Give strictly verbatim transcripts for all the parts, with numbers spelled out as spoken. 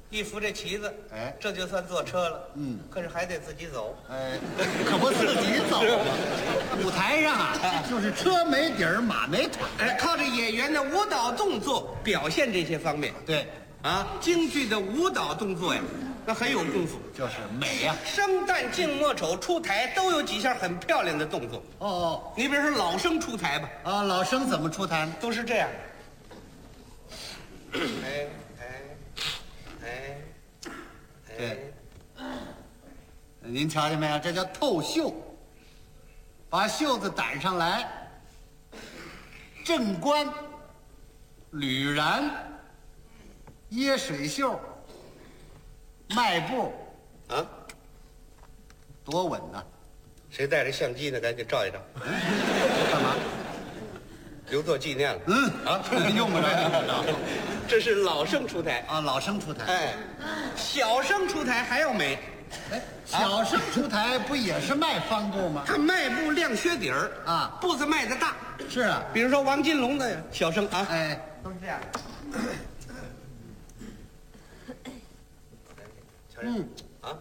一扶这旗子， 哎， 这就算坐车了。 嗯， 可是还得自己走。 哎，可不自己走吗？舞台上啊，就是车没底儿，马没腿。 哎，靠着演员的舞蹈动作表现这些方面。 对， 啊，京剧的舞蹈动作呀，那很有功夫， 就是美呀、 生旦净末丑出台都有几下很漂亮的动作。 哦哦， 你比如说老生出台吧， 啊，老生怎么出台呢？ 都是这样。哎哎哎对，您瞧见没有？这叫透袖，把袖子掸上来，正冠、履髯、掖水袖、迈步， 啊， 多稳呐！ 谁带着相机呢？赶紧照一照， 干嘛？ 留作纪念了。 嗯啊，用不着。 这是老生出台。 啊，老生出台。 哎，小生出台还要美。 哎，小生出台不也是迈方步吗？ 他迈步亮靴底儿啊， 步子迈得大。 是啊， 比如说王金龙的小生啊， 哎， 都是这样。瞧瞧， 嗯啊，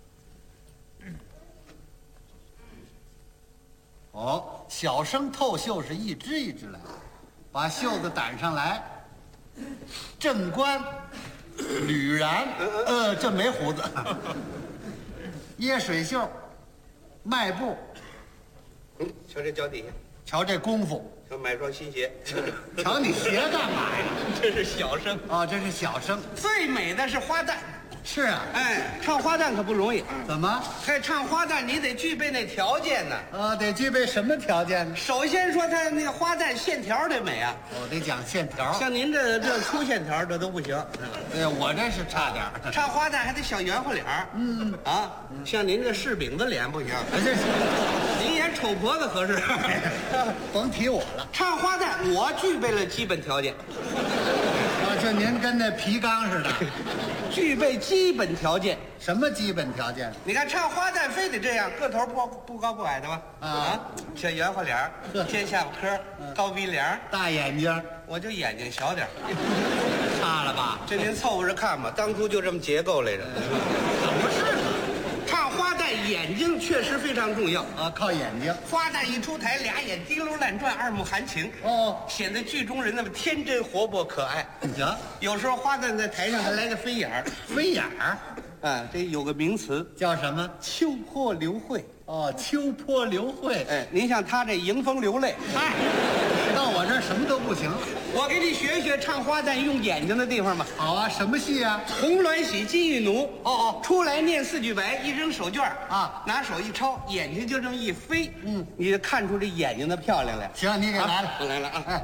哦，小生透袖是一支一支来，把袖子掸上来，正冠、履髯，呃，这没胡子，掖水袖，迈步， 嗯，瞧这脚底下， 瞧这功夫， 瞧买双新鞋， 瞧你鞋干嘛呀？ 这是小生。 哦，这是小生， 最美的是花旦。 是啊， 哎，唱花旦可不容易。 怎么？ 嘿，唱花旦你得具备那条件呢。 啊，得具备什么条件呢？ 首先说他那个花旦线条得美啊， 我得讲线条。 像您这这粗线条这都不行。 对，我这是差点儿。 唱花旦还得小圆乎脸儿。嗯啊，像您这柿饼子脸不行， 这是您演丑婆子合适。 甭提我了。 唱花旦我具备了基本条件， 啊，就您跟那皮缸似的。 具备基本条件。 什么基本条件？ 你看唱花旦非得这样，个头不不高不矮的吧？ 啊， 小圆乎脸儿，尖下巴颏，高鼻梁， 大眼睛， 我就眼睛小点儿。 差了吧？ 这您凑合着看吧，当初就这么结构来着。 不是唱花旦眼睛确实非常重要。 啊，靠眼睛。 花旦一出台，俩眼滴溜乱转，二目含情， 哦， 显得剧中人那么天真活泼可爱。 行， 有时候花旦在台上还来个飞眼儿， 飞眼儿啊，这有个名词叫什么？ 秋波流慧。 哦，秋波流慧。 哎，您像他这迎风流泪， 嗨，到我这儿什么都不行。 我给你学学唱花旦用眼睛的地方吧。 好啊，什么戏啊？ 红鸾喜金玉奴， 哦哦， 出来念四句白，一扔手绢儿啊， 拿手一抄，眼睛就这么一飞， 嗯， 你就看出这眼睛的漂亮来。 行，你给来了。 我来了啊！ 哎，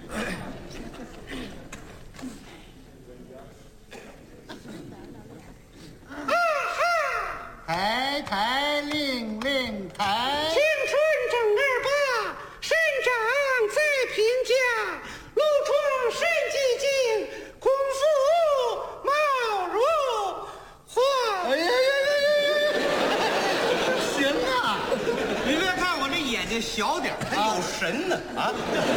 抬抬令令抬， 青春正二八，身长在贫家，露出身寂静，功夫貌如花。 哎呀呀呀呀！行啊， 你别看我这眼睛小点儿，它有神呢啊！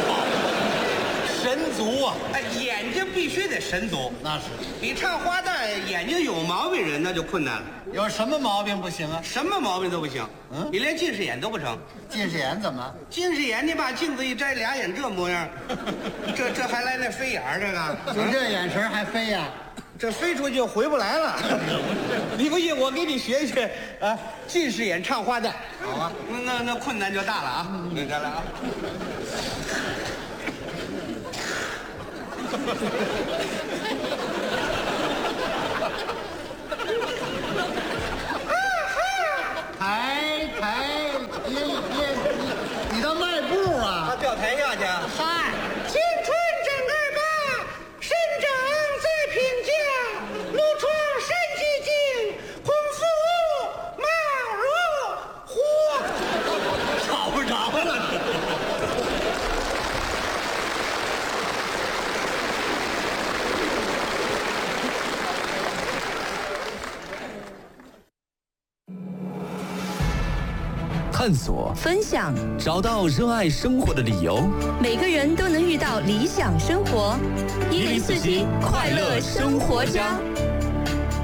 神足啊！哎，眼睛必须得神足。 那是你唱花旦眼睛有毛病人那就困难了， 有什么毛病不行啊？ 什么毛病都不行。 嗯你连近视眼都不成。 近视眼怎么？ 近视眼你把镜子一摘，俩眼这模样，这这还来那飞眼儿这个？ 就这眼神还飞呀、 这飞出去就回不来了。你不信，我给你学学啊，近视眼唱花旦。 好啊， 那那那困难就大了啊！你看来啊。 抬抬掖掖，你你倒迈步啊！ 他掉台下去啊！ 嗨， 青春正二八，身长在贫家，露出身寂静，功夫貌如虎。 找不着了。 探索， 分享， 找到热爱生活的理由。 每个人都能遇到理想生活。一零四七快乐生活家。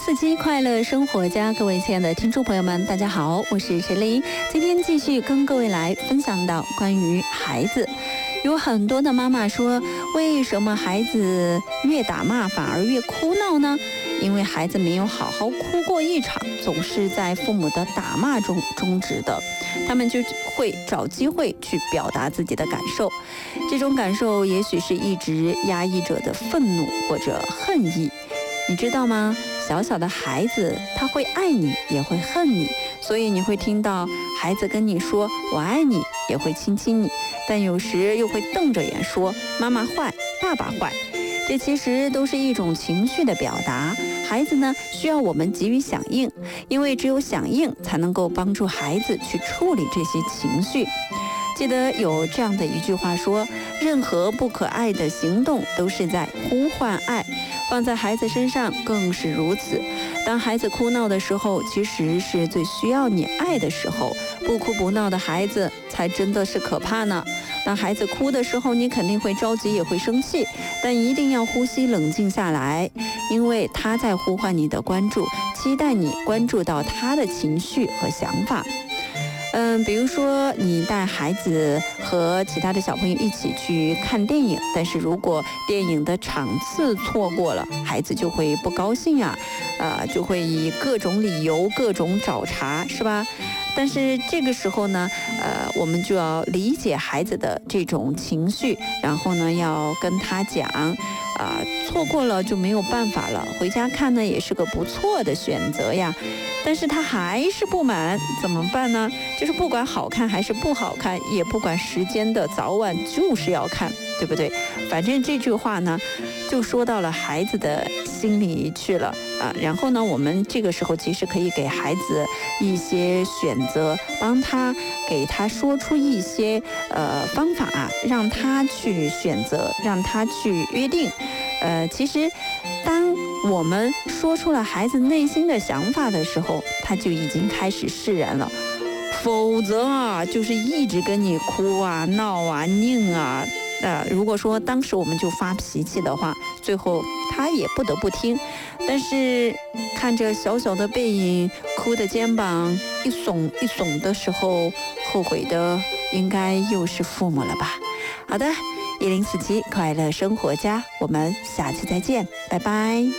四七快乐生活家，各位亲爱的听众朋友们，大家好，我是陈琳。今天继续跟各位来分享到关于孩子，有很多的妈妈说，为什么孩子越打骂反而越哭闹呢？因为孩子没有好好哭过一场，总是在父母的打骂中终止的，他们就会找机会去表达自己的感受，这种感受也许是一直压抑着的愤怒或者恨意。你知道吗？小小的孩子他会爱你也会恨你，所以你会听到孩子跟你说我爱你，也会亲亲你，但有时又会瞪着眼说妈妈坏，爸爸坏。这其实都是一种情绪的表达，孩子呢需要我们给予响应，因为只有响应才能够帮助孩子去处理这些情绪。记得有这样的一句话说，任何不可爱的行动都是在呼唤爱，放在孩子身上更是如此。当孩子哭闹的时候，其实是最需要你爱的时候，不哭不闹的孩子才真的是可怕呢。当孩子哭的时候，你肯定会着急也会生气，但一定要呼吸冷静下来，因为他在呼唤你的关注，期待你关注到他的情绪和想法。嗯，比如说你带孩子和其他的小朋友一起去看电影，但是如果电影的场次错过了，孩子就会不高兴啊，呃，就会以各种理由、各种找茬，是吧？但是这个时候呢，呃，我们就要理解孩子的这种情绪，然后呢，要跟他讲，啊、呃，错过了就没有办法了，回家看呢也是个不错的选择呀。但是他还是不满，怎么办呢？就是不管好看还是不好看，也不管时间的早晚，就是要看，对不对？反正这句话呢，就说到了孩子的心里去了啊。然后呢，我们这个时候其实可以给孩子一些选择，帮他给他说出一些呃方法，让他去选择，让他去约定。呃，其实当我们说出了孩子内心的想法的时候，他就已经开始释然了。否则啊，就是一直跟你哭啊、闹啊、拧啊。呃，如果说当时我们就发脾气的话，最后他也不得不听。但是看着小小的背影，哭的肩膀一耸一耸的时候，后悔的应该又是父母了吧。好的，一零四七快乐生活家，我们下期再见，拜拜。